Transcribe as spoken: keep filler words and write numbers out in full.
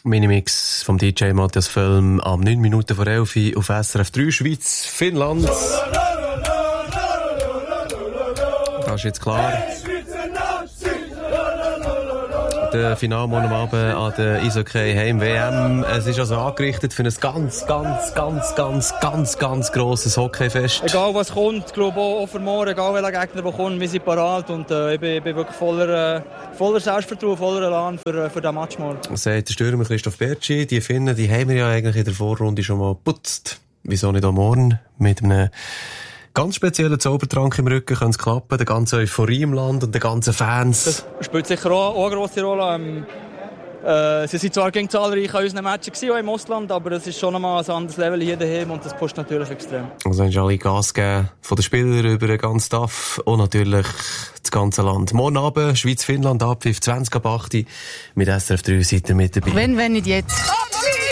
Minimix vom D J Matthias Film am neun Minuten vor elf auf S R F drei, Schweiz, Finnland. Das ist jetzt klar. Der Finalmorgen am Abend an der Eishockey Heim W M. Es ist also angerichtet für ein ganz, ganz, ganz, ganz, ganz, ganz grosses Hockeyfest. Egal was kommt, glaube auch für morgen, egal welcher Gegner der kommt, wir sind parat und äh, ich, bin, ich bin wirklich voller, äh, voller Selbstvertrauen, voller Elan für, für diesen Match morgen. Sagt der Stürmer Christoph Bertschi. Die Finnen, die haben wir ja eigentlich in der Vorrunde schon mal geputzt. Wieso nicht auch morgen mit einem ganz speziellen Zaubertrank im Rücken kann es klappen, der ganze Euphorie im Land und den ganzen Fans. Das spielt sicher auch, auch eine grosse Rolle. Ähm, äh, sie sind zwar gegen zahlreich an unseren Matchen gewesen, auch im Ausland, aber es ist schon einmal ein anderes Level hier daheim und das pusht natürlich extrem. Also haben sie alle Gas gegeben, von den Spielern über den ganzen Staff und natürlich das ganze Land. Morgen Abend, Schweiz-Finnland, Abpfiff zwanzig ab acht mit S R F drei seid ihr mit dabei. Wenn, wenn nicht jetzt.